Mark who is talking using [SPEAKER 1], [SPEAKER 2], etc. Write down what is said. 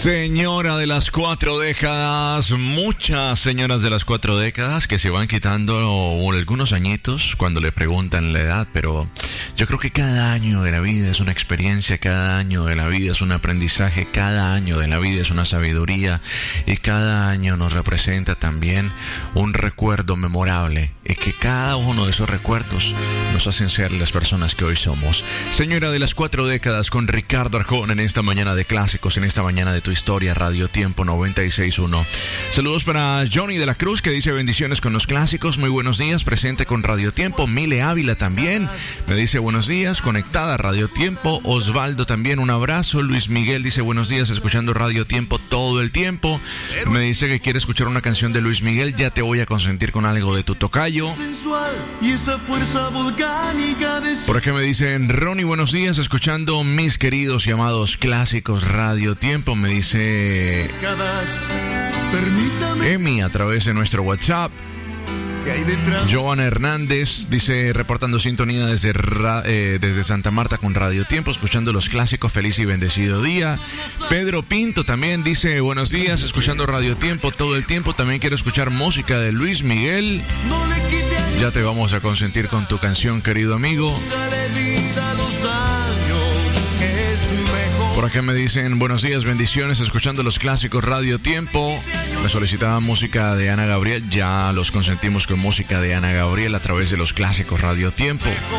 [SPEAKER 1] Señora de las 4 décadas, muchas señoras de las 4 décadas que se van quitando algunos añitos cuando le preguntan la edad, pero yo creo que cada año de la vida es una experiencia, cada año de la vida es un aprendizaje, cada año de la vida es una sabiduría y cada año nos representa también un recuerdo memorable y que cada uno de esos recuerdos nos hacen ser las personas que hoy somos. Señora de las 4 décadas con Ricardo Arjona en esta mañana de clásicos, en esta mañana de Tu Historia, Radio Tiempo 96.1. Saludos para Johnny de la Cruz que dice bendiciones con los clásicos, muy buenos días, presente con Radio Tiempo. Mile Ávila también me dice buenos días, conectada a Radio Tiempo. Osvaldo también un abrazo. Luis Miguel dice buenos días, escuchando Radio Tiempo todo el tiempo. Me dice que quiere escuchar una canción de Luis Miguel, ya te voy a consentir con algo de tu tocayo. Por acá me dicen Ronnie buenos días, escuchando mis queridos y amados clásicos Radio Tiempo. Me dice Emi a través de nuestro WhatsApp. Joana Hernández dice reportando sintonía desde Santa Marta con Radio Tiempo, escuchando los clásicos, feliz y bendecido día. Pedro Pinto también dice buenos días, escuchando Radio Tiempo todo el tiempo, también quiero escuchar música de Luis Miguel. Ya te vamos a consentir con tu canción, querido amigo. Por acá me dicen buenos días, bendiciones, escuchando los clásicos Radio Tiempo. Me solicitaban música de Ana Gabriel, ya los consentimos con música de Ana Gabriel a través de los clásicos Radio Tiempo.